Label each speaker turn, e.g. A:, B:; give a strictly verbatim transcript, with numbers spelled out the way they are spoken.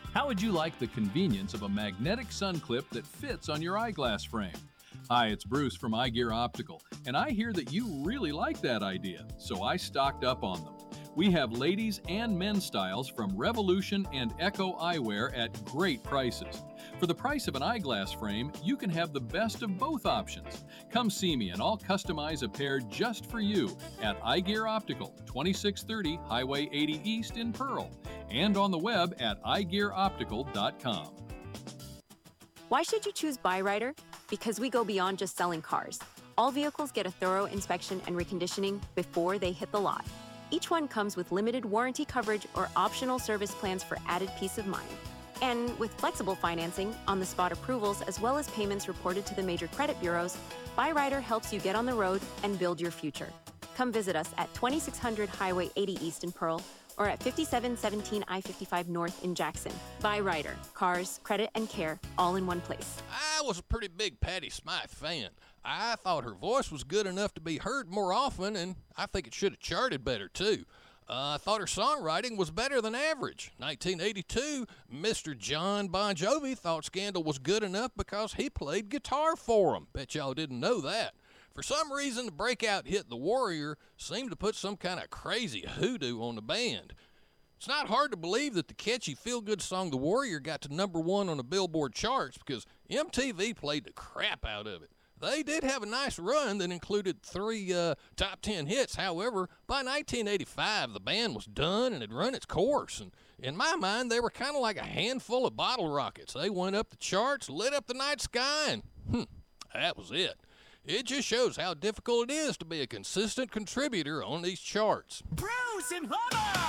A: How would you like the convenience of a magnetic sun clip that fits on your eyeglass frame? Hi, it's Bruce from iGear Optical, and I hear that you really like that idea, so I stocked up on them. We have ladies and men's styles from Revolution and Echo Eyewear at great prices. For the price of an eyeglass frame, you can have the best of both options. Come see me and I'll customize a pair just for you at iGear Optical, twenty-six thirty Highway eighty East in Pearl, and on the web at i gear optical dot com.
B: Why should you choose Byrider? Because we go beyond just selling cars. All vehicles get a thorough inspection and reconditioning before they hit the lot. Each one comes with limited warranty coverage or optional service plans for added peace of mind. And with flexible financing, on-the-spot approvals, as well as payments reported to the major credit bureaus, Byrider helps you get on the road and build your future. Come visit us at twenty-six hundred Highway eighty East in Pearl or at fifty-seven seventeen I fifty-five North in Jackson. Byrider, cars, credit, and care, all in one place.
C: I was a pretty big Patty Smythe fan. I thought her voice was good enough to be heard more often, and I think it should have charted better, too. Uh, I thought her songwriting was better than average. nineteen eighty-two, Mister John Bon Jovi thought Scandal was good enough because he played guitar for him. Bet y'all didn't know that. For some reason, the breakout hit The Warrior seemed to put some kind of crazy hoodoo on the band. It's not hard to believe that the catchy feel-good song The Warrior got to number one on the Billboard charts because M T V played the crap out of it. They did have a nice run that included three uh, top ten hits. However, by nineteen eighty-five, the band was done and had run its course. And in my mind, they were kind of like a handful of bottle rockets. They went up the charts, lit up the night sky, and hmm, that was it. It just shows how difficult it is to be a consistent contributor on these charts.
D: Bruce and Bubba!